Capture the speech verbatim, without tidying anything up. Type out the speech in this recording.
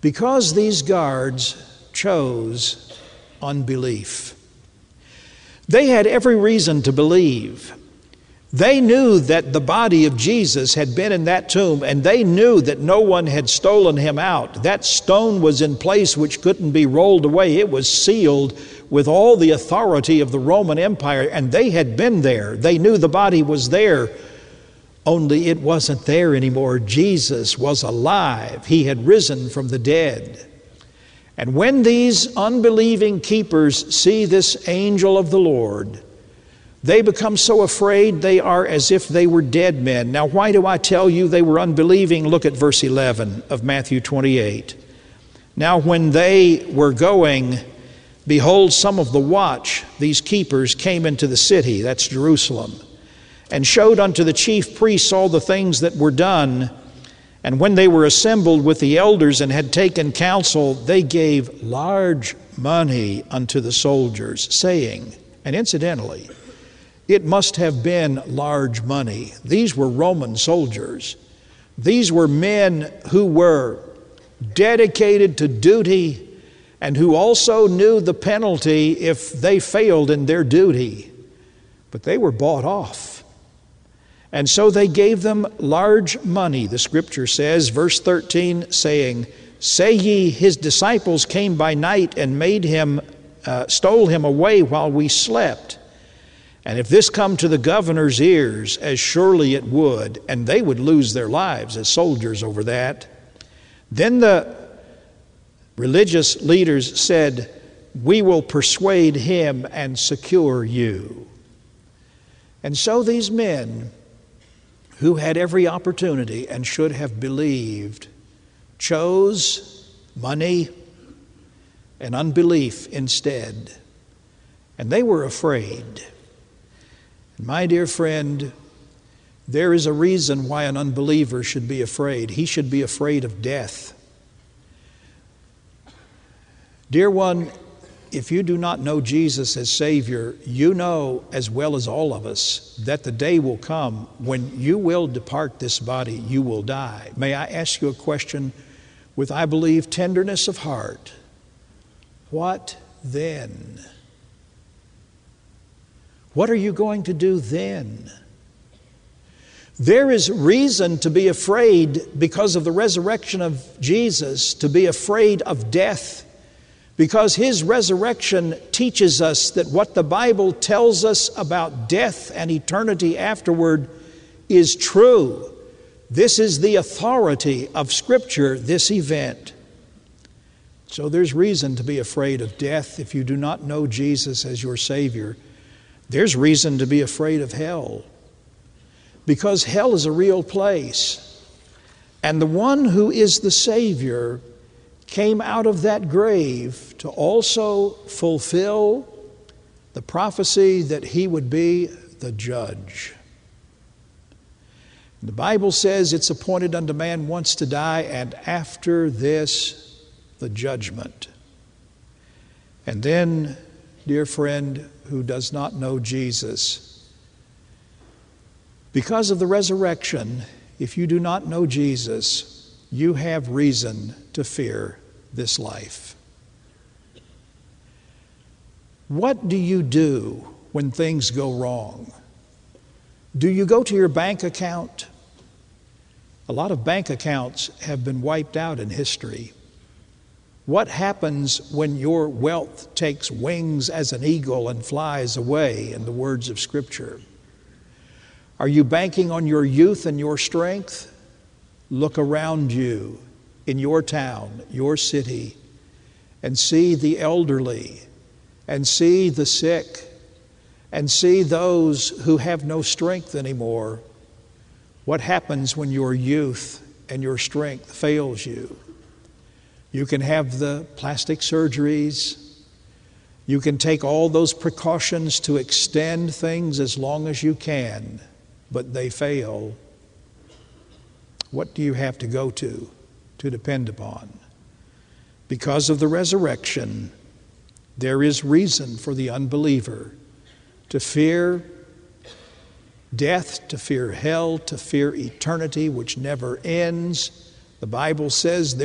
Because these guards chose unbelief. They had every reason to believe. They knew that the body of Jesus had been in that tomb, and they knew that no one had stolen him out. That stone was in place which couldn't be rolled away. It was sealed with all the authority of the Roman Empire, and they had been there. They knew the body was there, only it wasn't there anymore. Jesus was alive. He had risen from the dead. And when these unbelieving keepers see this angel of the Lord, they become so afraid they are as if they were dead men. Now, why do I tell you they were unbelieving? Look at verse eleven of Matthew twenty-eight. Now, when they were going, behold, some of the watch, these keepers, came into the city, that's Jerusalem, and showed unto the chief priests all the things that were done. And when they were assembled with the elders and had taken counsel, they gave large money unto the soldiers, saying, and incidentally, it must have been large money. These were Roman soldiers. These were men who were dedicated to duty and who also knew the penalty if they failed in their duty. But they were bought off. And so they gave them large money, the scripture says, verse thirteen, saying, say ye, his disciples came by night and made him, uh, stole him away while we slept. And if this come to the governor's ears, as surely it would, and they would lose their lives as soldiers over that, then the religious leaders said, we will persuade him and secure you. And so these men, who had every opportunity and should have believed, chose money and unbelief instead. And they were afraid. My dear friend, there is a reason why an unbeliever should be afraid. He should be afraid of death. Dear one, if you do not know Jesus as Savior, you know as well as all of us that the day will come when you will depart this body, you will die. May I ask you a question with, I believe, tenderness of heart? What then? What are you going to do then? There is reason to be afraid because of the resurrection of Jesus, to be afraid of death, because his resurrection teaches us that what the Bible tells us about death and eternity afterward is true. This is the authority of Scripture, this event. So there's reason to be afraid of death if you do not know Jesus as your Savior. There's reason to be afraid of hell, because hell is a real place. And the one who is the Savior came out of that grave to also fulfill the prophecy that he would be the judge. The Bible says it's appointed unto man once to die, and after this, the judgment. And then, dear friend who does not know Jesus, because of the resurrection, if you do not know Jesus, you have reason to fear this life. What do you do when things go wrong? Do you go to your bank account? A lot of bank accounts have been wiped out in history. What happens when your wealth takes wings as an eagle and flies away, in the words of Scripture? Are you banking on your youth and your strength? Look around you in your town, your city, and see the elderly, and see the sick, and see those who have no strength anymore. What happens when your youth and your strength fails you? You can have the plastic surgeries. You can take all those precautions to extend things as long as you can, but they fail. What do you have to go to to depend upon? Because of the resurrection, there is reason for the unbeliever to fear death, to fear hell, to fear eternity which never ends. The Bible says there